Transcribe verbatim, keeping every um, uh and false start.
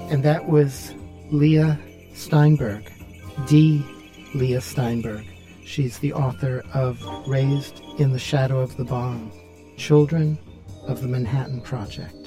And that was Leah Steinberg, D. Leah Steinberg. She's the author of Raised in the Shadow of the Bomb, Children of the Manhattan Project.